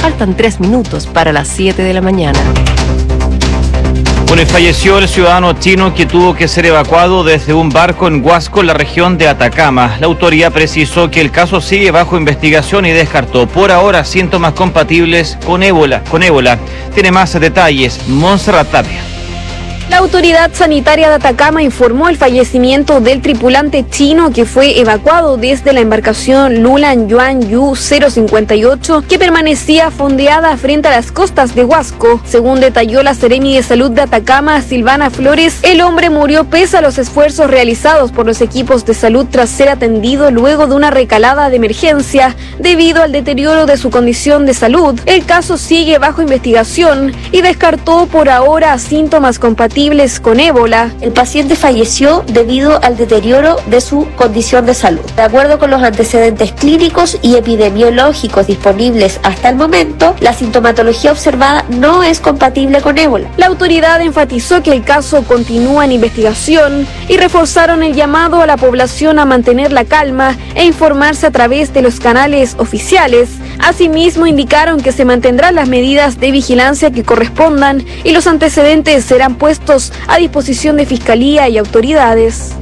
Faltan 3 minutos para las 7 de la mañana. Bueno, falleció el ciudadano chino que tuvo que ser evacuado desde un barco en Huasco, en la región de Atacama. La autoridad precisó que el caso sigue bajo investigación y descartó por ahora síntomas compatibles con ébola. Tiene más detalles Montserrat Tapia. La autoridad sanitaria de Atacama informó el fallecimiento del tripulante chino que fue evacuado desde la embarcación Lulan Yuan Yu 058 que permanecía fondeada frente a las costas de Huasco. Según detalló la Seremi de Salud de Atacama, Silvana Flores, el hombre murió pese a los esfuerzos realizados por los equipos de salud tras ser atendido luego de una recalada de emergencia debido al deterioro de su condición de salud. El caso sigue bajo investigación y descartó por ahora síntomas compatibles con ébola. El paciente falleció debido al deterioro de su condición de salud. De acuerdo con los antecedentes clínicos y epidemiológicos disponibles hasta el momento, la sintomatología observada no es compatible con ébola. La autoridad enfatizó que el caso continúa en investigación y reforzaron el llamado a la población a mantener la calma e informarse a través de los canales oficiales. Asimismo, indicaron que se mantendrán las medidas de vigilancia que correspondan y los antecedentes serán puestos a disposición de Fiscalía y autoridades.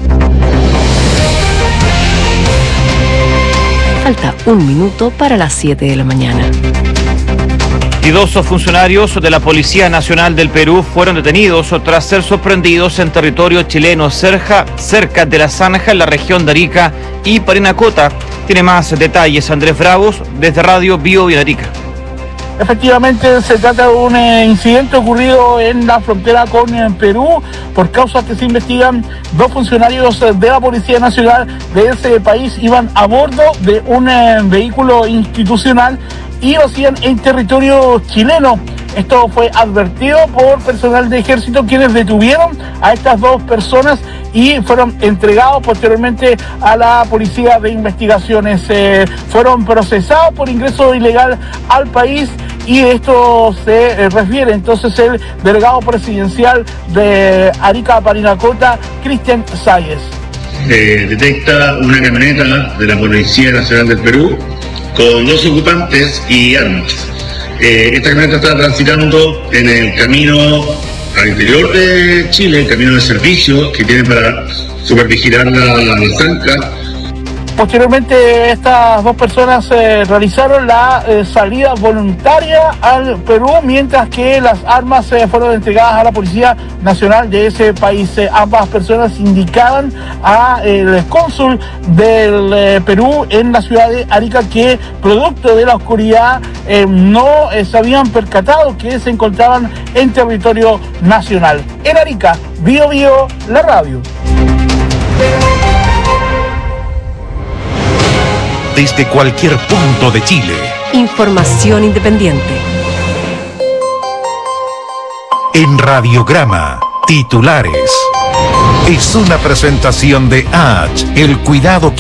Falta 1 minuto para las 7 de la mañana. Y 2 funcionarios de la Policía Nacional del Perú fueron detenidos tras ser sorprendidos en territorio chileno cerca de La Zanja, en la región de Arica y Parinacota. Tiene más detalles Andrés Bravos desde Radio Bio Arica. Efectivamente, se trata de un incidente ocurrido en la frontera con Perú. Por causas que se investigan, 2 funcionarios de la Policía Nacional de ese país iban a bordo de un vehículo institucional y lo hacían en territorio chileno. Esto fue advertido por personal de ejército, quienes detuvieron a estas 2 personas y fueron entregados posteriormente a la Policía de Investigaciones. Fueron procesados por ingreso ilegal al país y esto se refiere entonces el delegado presidencial de Arica Parinacota, Cristian Sáez. Detecta una camioneta de la Policía Nacional del Perú con 2 ocupantes y armas. Esta camioneta está transitando en el camino al interior de Chile, el camino de servicio que tiene para supervigilar la Zanja. Posteriormente, estas 2 personas realizaron la salida voluntaria al Perú, mientras que las armas fueron entregadas a la Policía Nacional de ese país. Ambas personas indicaban al cónsul del Perú en la ciudad de Arica que, producto de la oscuridad, no se habían percatado que se encontraban en territorio nacional. En Arica, Bio Bio, la radio. Desde cualquier punto de Chile. Información independiente. En Radiograma, titulares. Es una presentación de H, el cuidado que